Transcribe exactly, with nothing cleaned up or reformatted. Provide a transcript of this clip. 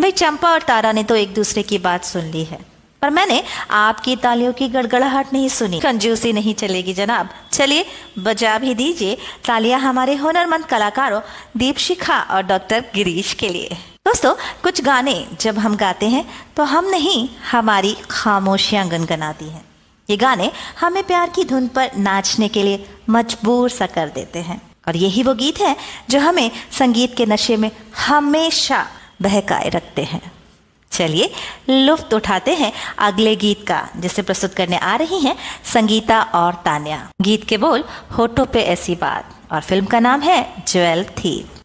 भाई चंपा और तारा ने तो एक दूसरे की बात सुन ली है, पर मैंने आपकी तालियों की गड़गड़ाहट नहीं सुनी। कंजूसी नहीं चलेगी जनाब। चलिए बजा भी दीजिए तालियां हमारे हुनरमंद कलाकारों दीपशिखा और डॉक्टर गिरीश के लिए। दोस्तों, कुछ गाने जब हम गाते हैं तो हम नहीं, हमारी खामोशियां गुनगुनाती हैं। ये गाने हमें प्यार की धुन पर नाचने के लिए मजबूर सा कर देते हैं, और यही वो गीत है जो हमें संगीत के नशे में हमेशा बहकाए रखते हैं। चलिए लुफ्त उठाते हैं अगले गीत का, जिसे प्रस्तुत करने आ रही हैं संगीता और तान्या। गीत के बोल होठों पे ऐसी बात, और फिल्म का नाम है ज्वेल थीफ।